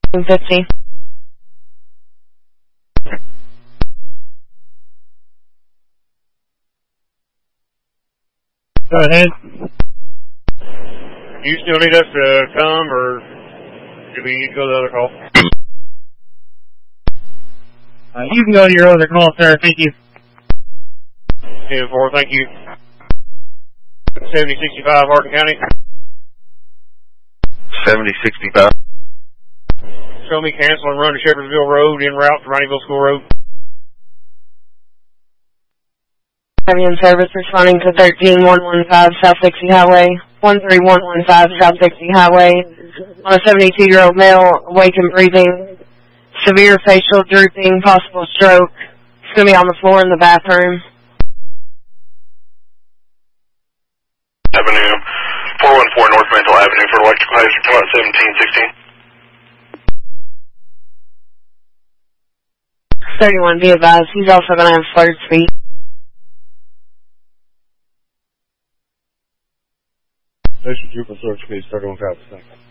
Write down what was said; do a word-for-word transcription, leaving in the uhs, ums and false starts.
fifty. Go ahead. You still need us to come, or do we go to the other call? Uh, you can go to your other call, sir. Thank you. ten four, thank you. seventy sixty-five, Hardin County. seventy sixty-five. Show me cancel and run to Shepherdsville Road en route to Rineyville School Road. Ambulance service responding to thirteen one one five South Dixie Highway, one three one one five South Dixie Highway, on a seventy-two-year-old male, awake and breathing, severe facial drooping, possible stroke. It's going to be on the floor in the bathroom. Avenue, four one four North Mantle Avenue for electrical hazard, come out seventeen sixteen. thirty-one, be advised, he's also going to have slurred speech. Station Trooper Search Case thirty-one, thanks.